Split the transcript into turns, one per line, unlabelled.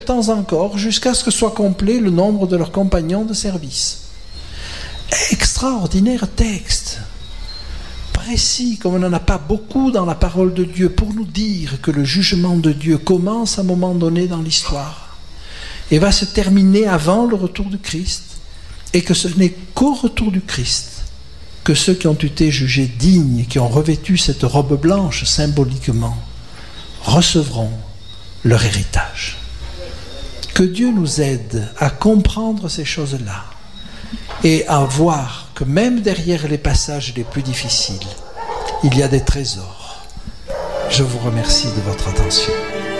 temps encore, jusqu'à ce que soit complet le nombre de leurs compagnons de service. Extraordinaire texte, précis, comme on n'en a pas beaucoup dans la parole de Dieu, pour nous dire que le jugement de Dieu commence à un moment donné dans l'histoire et va se terminer avant le retour du Christ, et que ce n'est qu'au retour du Christ que ceux qui ont été jugés dignes, qui ont revêtu cette robe blanche symboliquement, recevront leur héritage. Que Dieu nous aide à comprendre ces choses-là et à voir que même derrière les passages les plus difficiles, il y a des trésors. Je vous remercie de votre attention.